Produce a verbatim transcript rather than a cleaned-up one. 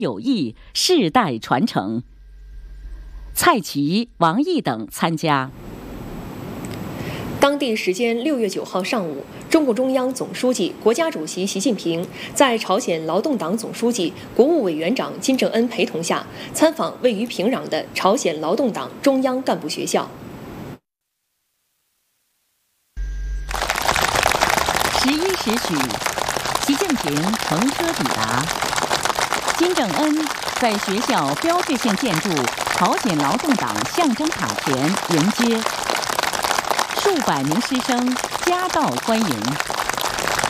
友谊，世代传承。蔡奇、王毅等参加。 当地时间六月九号上午，中共中央总书记、国家主席习近平在朝鲜劳动党总书记、国务委员长金正恩陪同下，参访位于平壤的朝鲜劳动党中央干部学校。 十一时许，习近平乘车抵达，金正恩在学校标志性建筑朝鲜劳动党象征塔前迎接，数百名师生夹道欢迎。